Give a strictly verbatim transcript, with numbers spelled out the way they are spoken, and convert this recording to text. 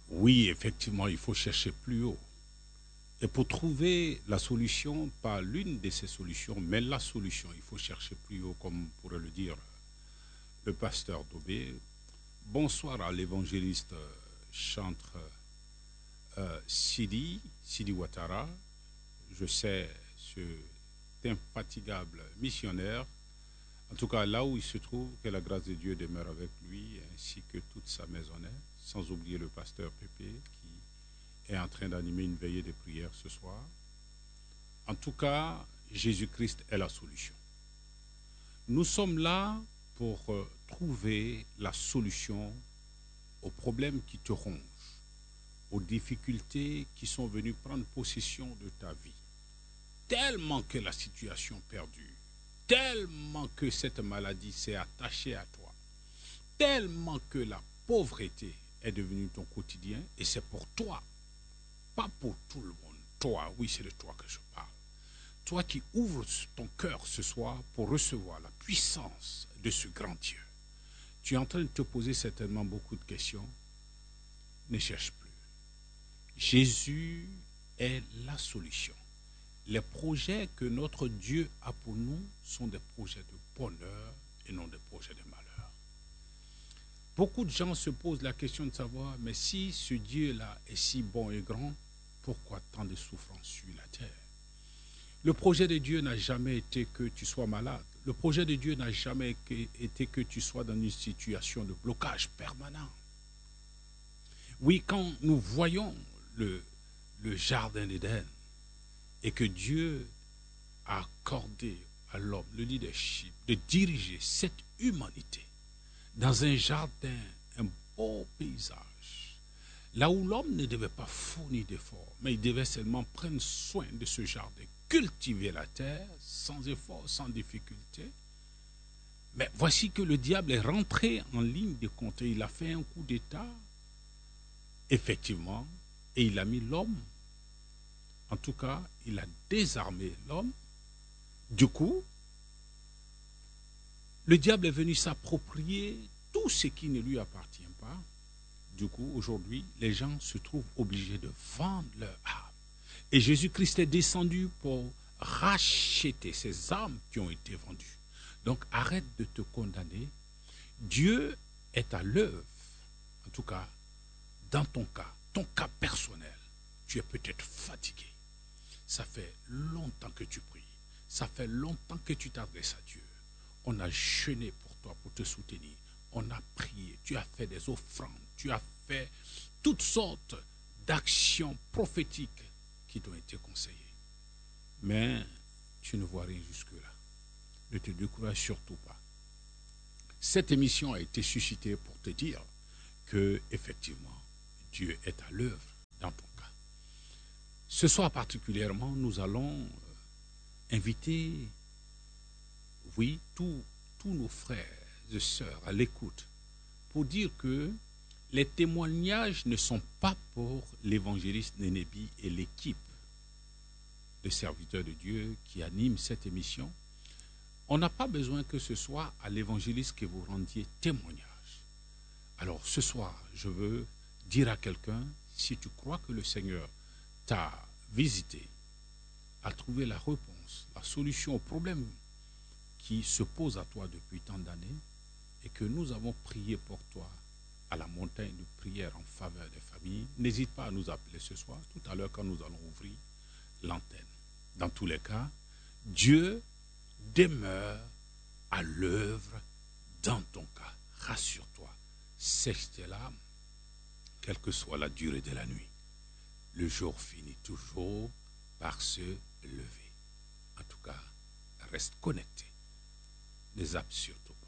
Oui, effectivement, il faut chercher plus haut. Et pour trouver la solution, pas l'une de ces solutions, mais la solution, il faut chercher plus haut, comme pourrait le dire le pasteur Dobé. Bonsoir à l'évangéliste euh, chantre euh, Sidi, Sidi Ouattara. Je sais, cet infatigable missionnaire, en tout cas là où il se trouve, que la grâce de Dieu demeure avec lui, ainsi que toute sa maisonnée, sans oublier le pasteur Pépé, qui est en train d'animer une veillée de prière ce soir. En tout cas, Jésus-Christ est la solution. Nous sommes là pour euh, trouver la solution aux problèmes qui te rongent, aux difficultés qui sont venues prendre possession de ta vie. Tellement que la situation perdure, tellement que cette maladie s'est attachée à toi, tellement que la pauvreté est devenue ton quotidien, et c'est pour toi, pas pour tout le monde. Toi, oui, c'est de toi que je parle. Toi qui ouvres ton cœur ce soir pour recevoir la puissance de ce grand Dieu. Tu es en train de te poser certainement beaucoup de questions. Ne cherche plus. Jésus est la solution. Les projets que notre Dieu a pour nous sont des projets de bonheur et non des projets de malheur. Beaucoup de gens se posent la question de savoir, mais si ce Dieu-là est si bon et grand, pourquoi tant de souffrances sur la terre? Le projet de Dieu n'a jamais été que tu sois malade. Le projet de Dieu n'a jamais été que tu sois dans une situation de blocage permanent. Oui, quand nous voyons le, le jardin d'Éden et que Dieu a accordé à l'homme le leadership de diriger cette humanité dans un jardin, un beau paysage, là où l'homme ne devait pas fournir d'efforts, mais il devait seulement prendre soin de ce jardin, cultiver la terre sans effort, sans difficulté. Mais voici que le diable est rentré en ligne de compte et il a fait un coup d'État, effectivement, et il a mis l'homme, en tout cas, il a désarmé l'homme. Du coup, le diable est venu s'approprier tout ce qui ne lui appartient pas. Du coup, aujourd'hui, les gens se trouvent obligés de vendre leur âme. Et Jésus-Christ est descendu pour racheter ces âmes qui ont été vendues. Donc, arrête de te condamner. Dieu est à l'œuvre. En tout cas, dans ton cas, ton cas personnel, tu es peut-être fatigué. Ça fait longtemps que tu pries. Ça fait longtemps que tu t'adresses à Dieu. On a jeûné pour toi, pour te soutenir. On a prié. Tu as fait des offrandes. Tu as fait toutes sortes d'actions prophétiques qui t'ont été conseillées. Mais tu ne vois rien jusque-là. Ne te décourage surtout pas. Cette émission a été suscitée pour te dire que, effectivement, Dieu est à l'œuvre dans ton cas. Ce soir particulièrement, nous allons inviter, oui, tous, tous nos frères et sœurs à l'écoute pour dire que les témoignages ne sont pas pour l'évangéliste Nénébi et l'équipe de serviteurs de Dieu qui anime cette émission. On n'a pas besoin que ce soit à l'évangéliste que vous rendiez témoignage. Alors ce soir, je veux dire à quelqu'un, si tu crois que le Seigneur t'a visité, a trouvé la réponse, la solution au problème qui se pose à toi depuis tant d'années, et que nous avons prié pour toi à la montagne de prière en faveur des familles, n'hésite pas à nous appeler ce soir, tout à l'heure quand nous allons ouvrir l'antenne. Dans tous les cas, Dieu demeure à l'œuvre dans ton cas. Rassure-toi, c'est là, quelle que soit la durée de la nuit. Le jour finit toujours par se lever. En tout cas, reste connecté. Ne zappe surtout pas.